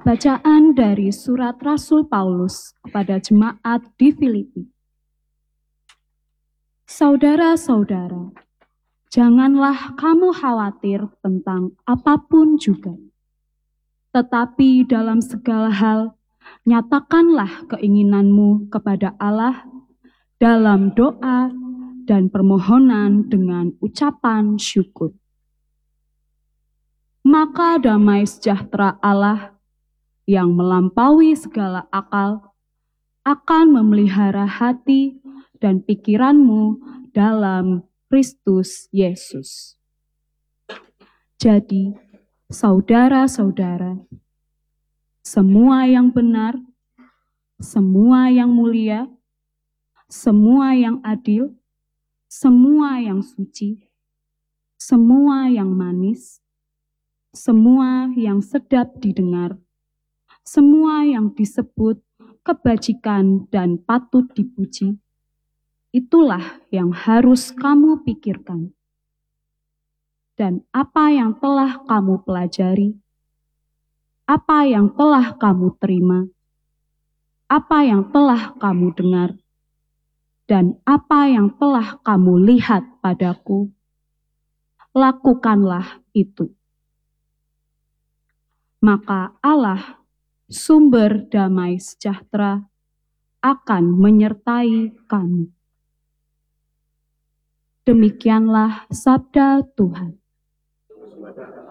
Bacaan dari surat Rasul Paulus kepada jemaat di Filipi. Saudara-saudara, janganlah kamu khawatir tentang apapun juga. Tetapi dalam segala hal, nyatakanlah keinginanmu kepada Allah dalam doa dan permohonan dengan ucapan syukur. Maka damai sejahtera Allah yang melampaui segala akal akan memelihara hati dan pikiranmu dalam Kristus Yesus. Jadi, saudara-saudara, semua yang benar, semua yang mulia, semua yang adil, semua yang suci, semua yang manis, semua yang sedap didengar, semua yang disebut kebajikan dan patut dipuji, itulah yang harus kamu pikirkan. Dan apa yang telah kamu pelajari, apa yang telah kamu terima, apa yang telah kamu dengar, dan apa yang telah kamu lihat padaku, lakukanlah itu. Maka Allah, sumber damai sejahtera, akan menyertai kamu. Demikianlah sabda Tuhan.